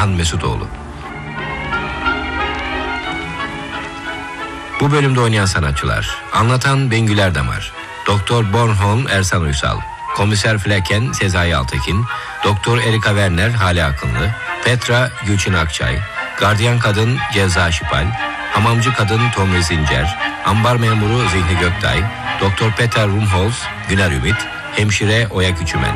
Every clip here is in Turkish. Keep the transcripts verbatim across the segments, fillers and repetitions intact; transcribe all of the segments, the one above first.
Orhan Mesutoğlu. Bu bölümde oynayan sanatçılar: anlatan Bengül Erdemar, Doktor Bornholm Ersan Uysal, Komiser Flecken Sezai Altekin, Doktor Erika Werner Hale Akınlı, Petra Gülçin Akçay, Gardiyan Kadın Cevza Şipal, Hamamcı Kadın Tomri Zincer, Ambar Memuru Zihni Göktay, Doktor Peter Rumholz Güner Ümit, Hemşire Oya Küçümen.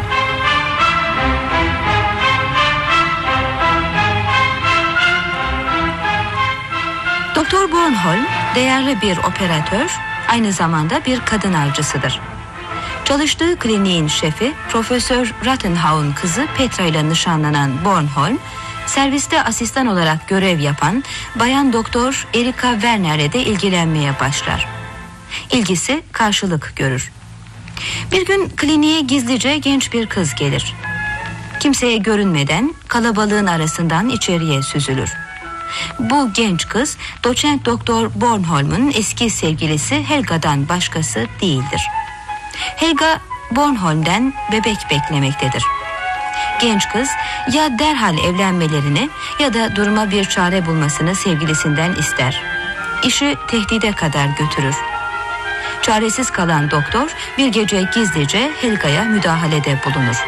Doktor Bornholm değerli bir operatör, aynı zamanda bir kadın avcısıdır. Çalıştığı kliniğin şefi Profesör Rattenhau'nun kızı Petra ile nişanlanan Bornholm, serviste asistan olarak görev yapan Bayan Doktor Erika Werner'le de ilgilenmeye başlar. İlgisi karşılık görür. Bir gün kliniğe gizlice genç bir kız gelir. Kimseye görünmeden kalabalığın arasından içeriye süzülür. Bu genç kız doçent doktor Bornholm'un eski sevgilisi Helga'dan başkası değildir. Helga Bornholm'den bebek beklemektedir. Genç kız ya derhal evlenmelerini ya da duruma bir çare bulmasını sevgilisinden ister. İşi tehdide kadar götürür. Çaresiz kalan doktor bir gece gizlice Helga'ya müdahalede bulunur.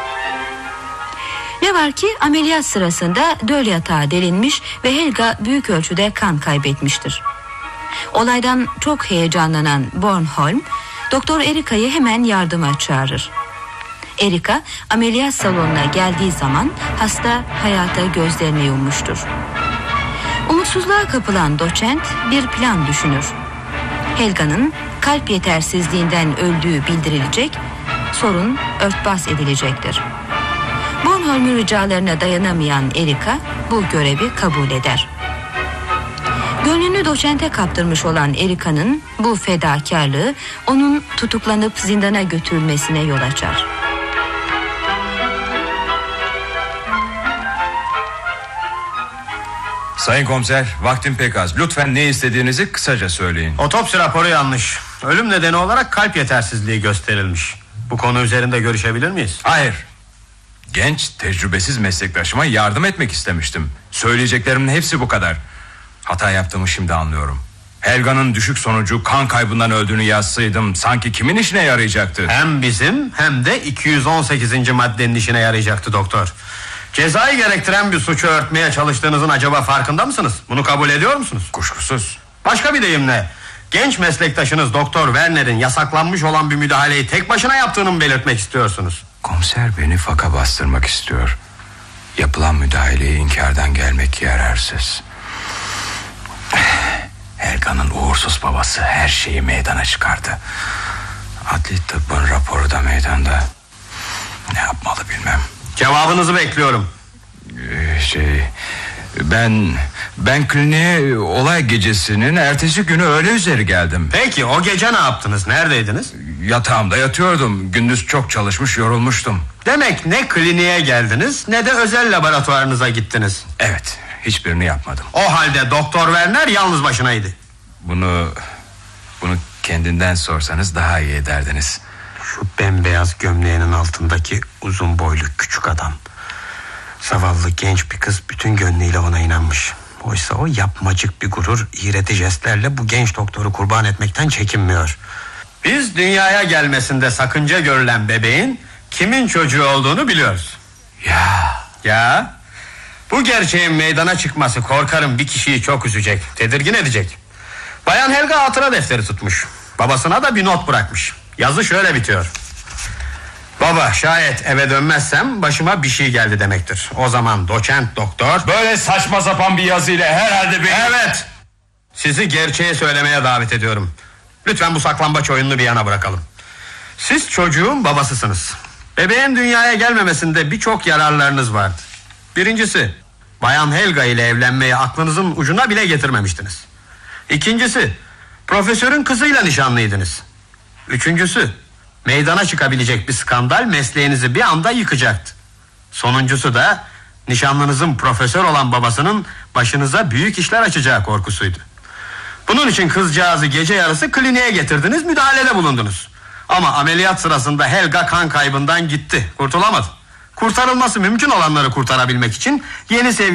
Ne var ki ameliyat sırasında döl yatağı delinmiş ve Helga büyük ölçüde kan kaybetmiştir. Olaydan çok heyecanlanan Bornholm, Doktor Erika'yı hemen yardıma çağırır. Erika ameliyat salonuna geldiği zaman hasta hayata gözlerini yummuştur. Umutsuzluğa kapılan doçent bir plan düşünür. Helga'nın kalp yetersizliğinden öldüğü bildirilecek, sorun örtbas edilecektir. Bornholm'un ricalarına dayanamayan Erika bu görevi kabul eder. Gönlünü doçente kaptırmış olan Erika'nın bu fedakarlığı onun tutuklanıp zindana götürülmesine yol açar. Sayın komiser, vaktim pek az. Lütfen ne istediğinizi kısaca söyleyin. Otopsi raporu yanlış. Ölüm nedeni olarak kalp yetersizliği gösterilmiş. Bu konu üzerinde görüşebilir miyiz? Hayır. Genç, tecrübesiz meslektaşıma yardım etmek istemiştim. Söyleyeceklerimin hepsi bu kadar. Hata yaptığımı şimdi anlıyorum. Helga'nın düşük sonucu kan kaybından öldüğünü yazsaydım sanki kimin işine yarayacaktı? Hem bizim hem de iki yüz on sekizinci maddenin işine yarayacaktı doktor. Cezayı gerektiren bir suçu örtmeye çalıştığınızın acaba farkında mısınız? Bunu kabul ediyor musunuz? Kuşkusuz. Başka bir deyimle, genç meslektaşınız Doktor Werner'in yasaklanmış olan bir müdahaleyi tek başına yaptığını mı belirtmek istiyorsunuz? Komiser beni faka bastırmak istiyor. Yapılan müdahaleye inkardan gelmek yararsız. Helga'nın uğursuz babası her şeyi meydana çıkardı. Adli tıbbın raporu da meydanda. Ne yapmalı bilmem. Cevabınızı bekliyorum. Ee, şey ben ben kliniğe olay gecesinin ertesi günü öğle üzeri geldim. Peki o gece ne yaptınız? Neredeydiniz? Yatağımda yatıyordum. Gündüz çok çalışmış, yorulmuştum. Demek ne kliniğe geldiniz ne de özel laboratuvarınıza gittiniz. Evet, hiçbirini yapmadım. O halde Doktor Werner yalnız başınaydı. Bunu bunu kendinden sorsanız daha iyi ederdiniz. Şu bembeyaz gömleğinin altındaki uzun boylu küçük adam. Zavallı genç bir kız bütün gönlüyle ona inanmış. Oysa o yapmacık bir gurur, iğreti jestlerle bu genç doktoru kurban etmekten çekinmiyor. Biz dünyaya gelmesinde sakınca görülen bebeğin kimin çocuğu olduğunu biliyoruz. Ya. Ya. Bu gerçeğin meydana çıkması korkarım bir kişiyi çok üzecek, tedirgin edecek. Bayan Helga hatıra defteri tutmuş. Babasına da bir not bırakmış. Yazı şöyle bitiyor: baba, şayet eve dönmezsem başıma bir şey geldi demektir. O zaman doçent doktor... Böyle saçma sapan bir yazıyla herhalde bir... Evet. Sizi gerçeği söylemeye davet ediyorum. Lütfen bu saklambaç oyununu bir yana bırakalım. Siz çocuğun babasısınız. Bebeğin dünyaya gelmemesinde birçok yararlarınız vardı. Birincisi, Bayan Helga ile evlenmeyi aklınızın ucuna bile getirmemiştiniz. İkincisi, profesörün kızıyla nişanlıydınız. Üçüncüsü, meydana çıkabilecek bir skandal mesleğinizi bir anda yıkacaktı. Sonuncusu da nişanlınızın profesör olan babasının başınıza büyük işler açacağı korkusuydu. Bunun için kızcağızı gece yarısı kliniğe getirdiniz, müdahalede bulundunuz. Ama ameliyat sırasında Helga kan kaybından gitti, kurtulamadı. Kurtarılması mümkün olanları kurtarabilmek için yeni sevgili